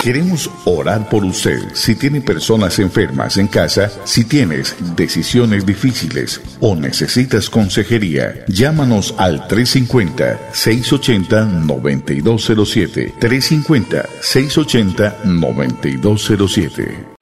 Queremos orar por usted. Si tiene personas enfermas en casa, si tienes decisiones difíciles o necesitas consejería, llámanos al 350-680-9207. 350-680-9207.